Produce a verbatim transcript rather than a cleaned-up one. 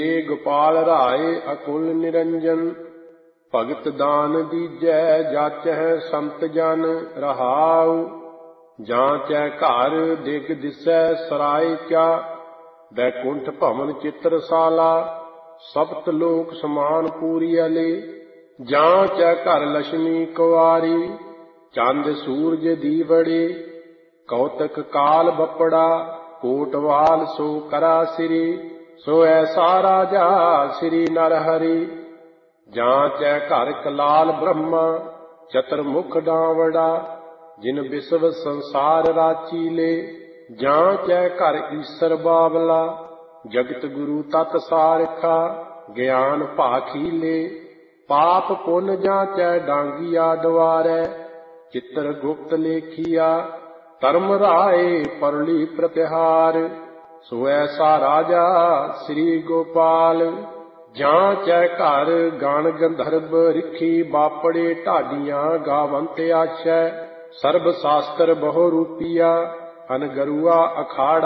गोपाल राय अकुल निरंजन। भगत दान दीजै जाचै संत जन रहाउ। जांचै घर दिग दिसै सराय क्या। बैकुंठ भवन चित्रशाला सप्त लोक समान पूरी अले। जांचै घर लक्ष्मी कुआरी चंद सूरज दीवड़े। कौतक काल बपड़ा कोटवाल सो करा सिरी। सो ऐसा राजा श्री नर हरि। जांचै घर कलाल ब्रह्मा चतुर्मुख डावड़ा। जिन विश्व संसार राची ले। जांचै घर ईसर बावला जगत गुरु तत् सारखा। ज्ञान भाखीले पाप पुन जांचै डांगिया द्वारै। चित्र गुप्त लेखिया धर्म राय परली प्रतिहार। सो ऐसा राजा श्री गोपाल। जांचै घर गण गंधर्व रिखी बापड़े। ढाडियां गावंत आशै सर्ब शास्त्र बहु रूपिया। अनगरुआ अखाड़ा